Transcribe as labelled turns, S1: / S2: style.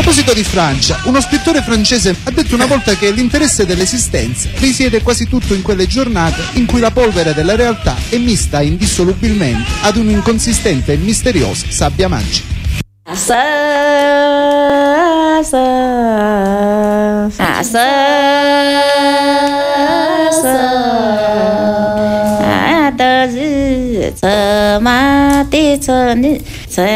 S1: proposito di Francia, uno scrittore francese ha detto una volta che l'interesse dell'esistenza risiede quasi tutto in quelle giornate in cui la polvere della realtà è mista indissolubilmente ad un'inconsistente e misteriosa sabbia magica.